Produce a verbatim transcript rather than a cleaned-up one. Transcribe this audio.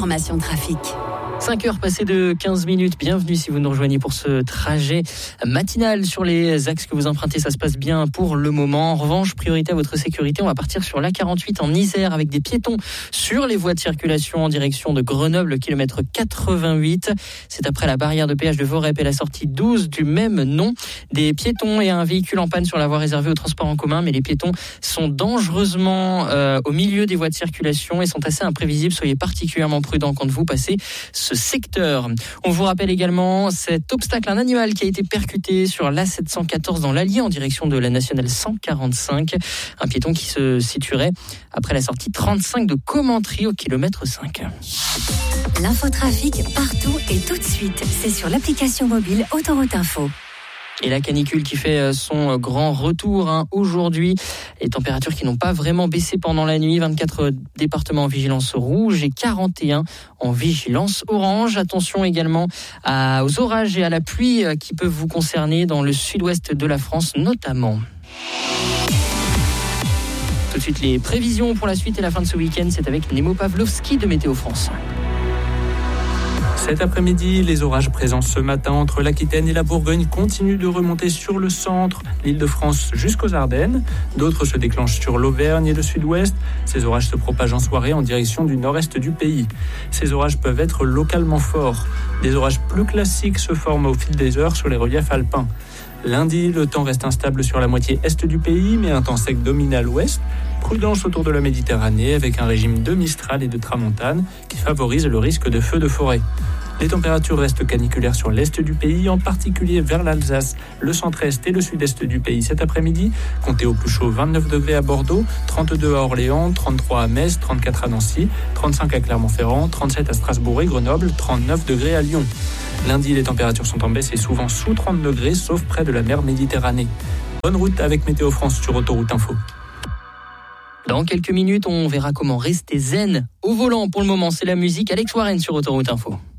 l'information trafic. cinq heures passées de quinze minutes, bienvenue si vous nous rejoignez pour ce trajet matinal sur les axes que vous empruntez, ça se passe bien pour le moment. En revanche, priorité à votre sécurité, on va partir sur l'A quarante-huit en Isère avec des piétons sur les voies de circulation en direction de Grenoble, kilomètre quatre-vingt-huit. C'est après la barrière de péage de Vorep et la sortie douze du même nom. Des piétons et un véhicule en panne sur la voie réservée au transport en commun, mais les piétons sont dangereusement euh, au milieu des voies de circulation et sont assez imprévisibles. Soyez particulièrement prudents quand vous passez ce secteur. On vous rappelle également cet obstacle, un animal qui a été percuté sur l'A sept cent quatorze dans l'Allier en direction de la nationale cent quarante-cinq. Un piéton qui se situerait après la sortie trente-cinq de Commentry au kilomètre cinq. L'infotrafic partout et tout de suite. C'est sur l'application mobile Autoroute Info. Et la canicule qui fait son grand retour hein, aujourd'hui. Les températures qui n'ont pas vraiment baissé pendant la nuit. vingt-quatre départements en vigilance rouge et quarante et un en vigilance orange. Attention également à, aux orages et à la pluie qui peuvent vous concerner dans le sud-ouest de la France notamment. Tout de suite les prévisions pour la suite et la fin de ce week-end. C'est avec Nemo Pavlovski de Météo France. Cet après-midi, les orages présents ce matin entre l'Aquitaine et la Bourgogne continuent de remonter sur le centre, l'Île-de-France jusqu'aux Ardennes. D'autres se déclenchent sur l'Auvergne et le sud-ouest. Ces orages se propagent en soirée en direction du nord-est du pays. Ces orages peuvent être localement forts. Des orages plus classiques se forment au fil des heures sur les reliefs alpins. Lundi, le temps reste instable sur la moitié est du pays, mais un temps sec domine à l'ouest. Prudence autour de la Méditerranée avec un régime de Mistral et de Tramontane qui favorise le risque de feux de forêt. Les températures restent caniculaires sur l'est du pays, en particulier vers l'Alsace, le centre-est et le sud-est du pays cet après-midi. Comptez au plus chaud vingt-neuf degrés à Bordeaux, trente-deux à Orléans, trente-trois à Metz, trente-quatre à Nancy, trente-cinq à Clermont-Ferrand, trente-sept à Strasbourg et Grenoble, trente-neuf degrés à Lyon. Lundi, les températures sont en baisse et souvent sous trente degrés, sauf près de la mer Méditerranée. Bonne route avec Météo France sur Autoroute Info. Dans quelques minutes, on verra comment rester zen au volant. Pour le moment, c'est la musique. Alex Warren sur Autoroute Info.